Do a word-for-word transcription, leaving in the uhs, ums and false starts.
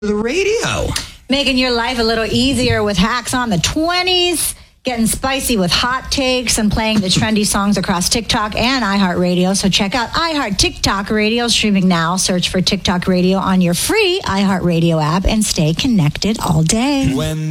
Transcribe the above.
the radio. Making your life a little easier with hacks on the twenties. Getting spicy with hot takes and playing the trendy songs across TikTok and iHeartRadio. So check out iHeart TikTok Radio streaming now. Search for TikTok Radio on your free iHeartRadio app and stay connected all day. When